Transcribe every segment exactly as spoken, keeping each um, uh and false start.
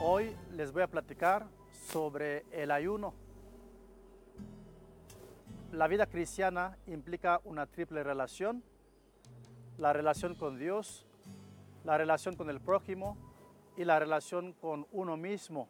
Hoy les voy a platicar sobre el ayuno. La vida cristiana implica una triple relación: la relación con Dios, la relación con el prójimo y la relación con uno mismo.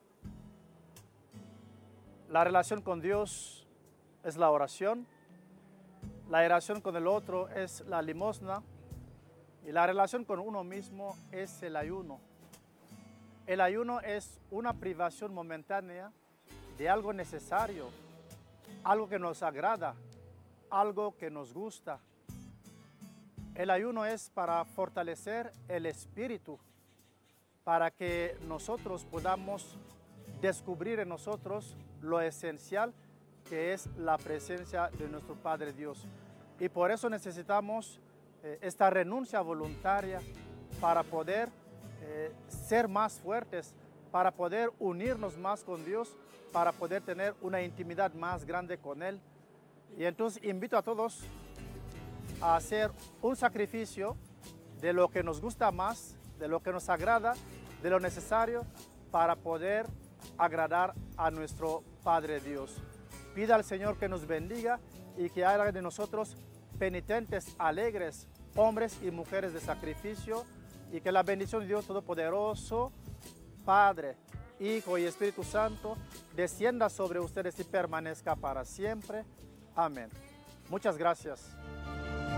La relación con Dios es la oración, la relación con el otro es la limosna y la relación con uno mismo es el ayuno. El ayuno es una privación momentánea de algo necesario, algo que nos agrada, algo que nos gusta. El ayuno es para fortalecer el espíritu, para que nosotros podamos descubrir en nosotros lo esencial que es la presencia de nuestro Padre Dios. Y por eso necesitamos eh, esta renuncia voluntaria para poder eh, ser más fuertes, para poder unirnos más con Dios, para poder tener una intimidad más grande con Él. Y entonces invito a todos a hacer un sacrificio de lo que nos gusta más, de lo que nos agrada, de lo necesario para poder agradar a nuestro Padre Dios. Pida al Señor que nos bendiga y que haga de nosotros penitentes, alegres, hombres y mujeres de sacrificio, y que la bendición de Dios Todopoderoso, Padre, Hijo y Espíritu Santo, descienda sobre ustedes y permanezca para siempre. Amén. Muchas gracias.